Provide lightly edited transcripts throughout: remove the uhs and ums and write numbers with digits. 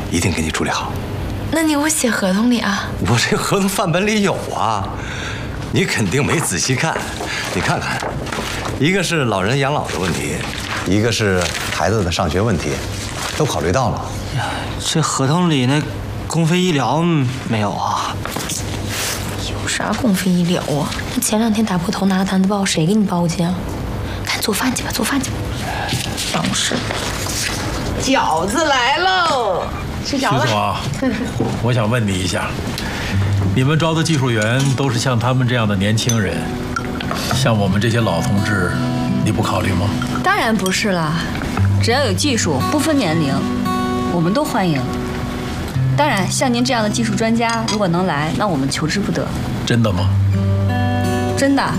一定给你处理好。 那你我写合同里啊？ 我这合同范本里有啊，你肯定没仔细看。你看看，一个是老人养老的问题，一个是孩子的上学问题，都考虑到了。 呀，这合同里那公费医疗没有啊？ 有啥公费医疗啊？你前2天打破头拿的单子报，谁给你报去啊？赶紧做饭去吧，做饭去吧。当事。 饺子来喽！吃饺子。 徐总啊，我想问你一下，你们招的技术员都是像他们这样的年轻人，像我们这些老同志，你不考虑吗？ 当然不是啦，只要有技术，不分年龄，我们都欢迎。当然，像您这样的技术专家，如果能来，那我们求之不得。 真的吗？ 真的。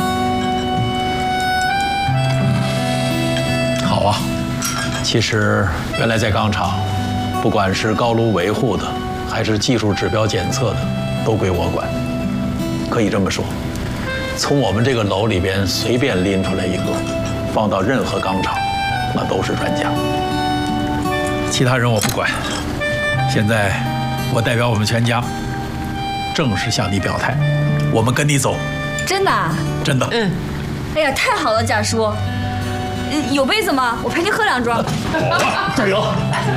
好啊。其实原来在钢厂，不管是高炉维护的，还是技术指标检测的，都归我管。可以这么说，从我们这个楼里边随便拎出来一个，放到任何钢厂，那都是专家。其他人我不管。现在我代表我们全家，正式向你表态，我们跟你走。 真的？ 真的。 哎呀，太好了，贾叔。有杯子吗？我陪您喝2盅。 加油！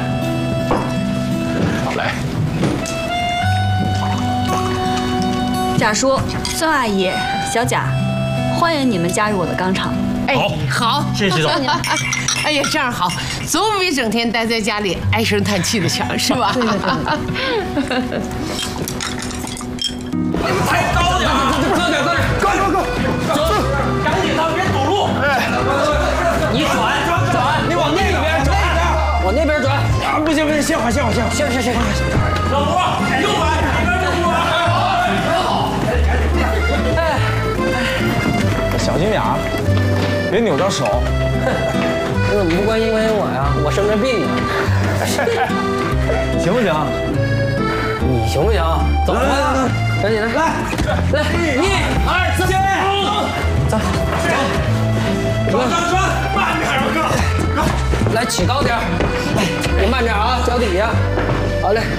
来， 贾叔、孙阿姨、小贾，欢迎你们加入我的钢厂。 哎，好， 谢谢徐总。 哎呀，这样好，总比整天待在家里唉声叹气的强，是吧？对。 抬高点，高点，走，赶紧的，别堵路。哎，你转，你往那边转，往那边转。啊，不行，歇会儿。老吴，右转，里边这屋。 哎，小心点儿，别扭着手。 你怎么不关心我呀？我生着病呢。 行不行？ 你行不行？走吧，赶紧的，来，1、2、3，走，转，慢点，哥，来，起高点，你慢点啊，脚底下，好嘞。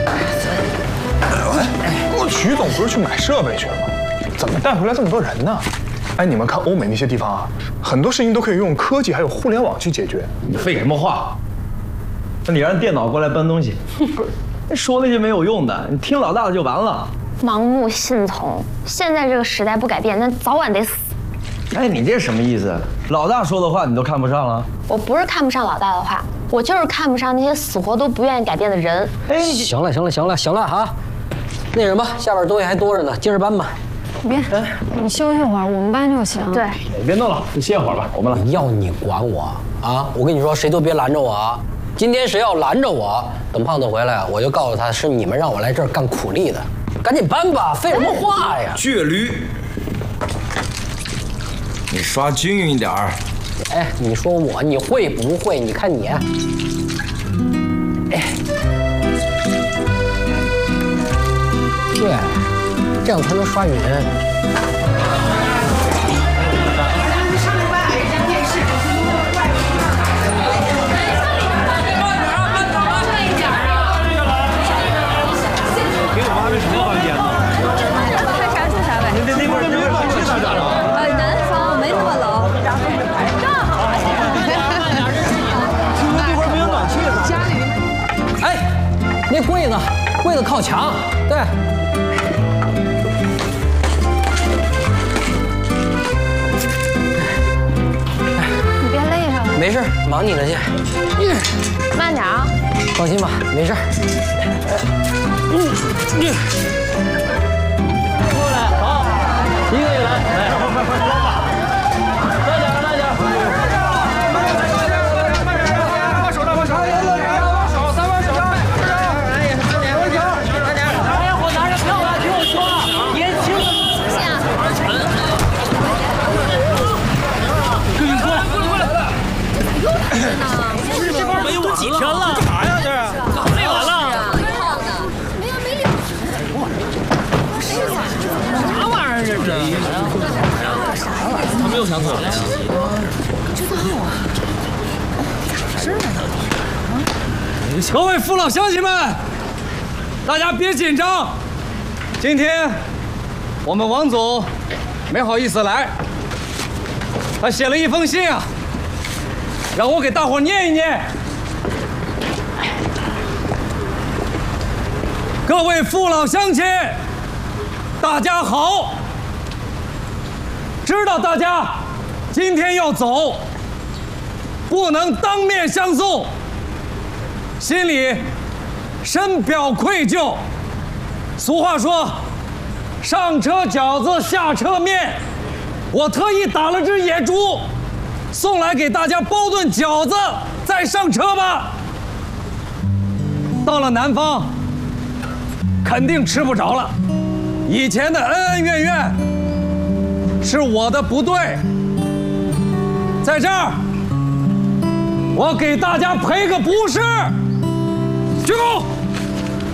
徐总不是去买设备去了吗？怎么带回来这么多人呢？哎，你们看欧美那些地方啊，很多事情都可以用科技还有互联网去解决。 你废什么话？那你让电脑过来搬东西，说那些没有用的，你听老大的就完了。 盲目信从，现在这个时代不改变，那早晚得死。 哎，你这什么意思？老大说的话你都看不上了？ 我不是看不上老大的话，我就是看不上那些死活都不愿意改变的人。 哎，行了啊！那什么，下边东西还多着呢，接着搬吧。 别，你休息会儿，我们搬就行。 对， 别弄了，就歇会儿吧，我们来。 要你管我啊！我跟你说，谁都别拦着我啊！今天谁要拦着我，等胖子回来，我就告诉他是你们让我来这儿干苦力的。赶紧搬吧，废什么话呀！ 倔驴，你刷均匀一点儿。 哎，你说我，你会不会？你看你，哎，对，这样才能刷匀。那柜子靠墙，对。 你别累上了。 没事，忙你的去。 慢点啊。 放心吧，没事。过来，好，一个来，来，快装吧。慢点。 几天了？干啥呀？这是累完了。没理。啥玩意儿？这是？啥玩意儿？他没有想走了呀？不知道啊。咋事儿呢？ 各位父老乡亲们，大家别紧张。今天我们王总没好意思来，他写了一封信啊，让我给大伙念一念。各位父老乡亲，大家好。知道大家今天要走，不能当面相送，心里深表愧疚。俗话说，上车饺子下车面，我特意打了只野猪，送来给大家包顿饺子，再上车吧。到了南方，肯定吃不着了。以前的恩恩怨怨，是我的不对。在这儿，我给大家赔个不是。鞠躬。